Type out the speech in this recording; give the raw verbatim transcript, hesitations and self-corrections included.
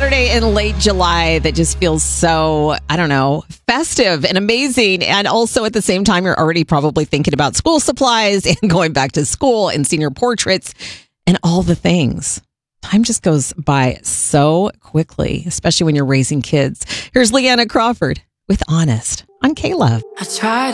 Saturday in late July that just feels so, I don't know, festive and amazing. And also at the same time, you're already probably thinking about school supplies and going back to school and senior portraits and all the things. Time just goes by so quickly, especially when you're raising kids. Here's Leanna Crawford with Honest on K-Love. I tried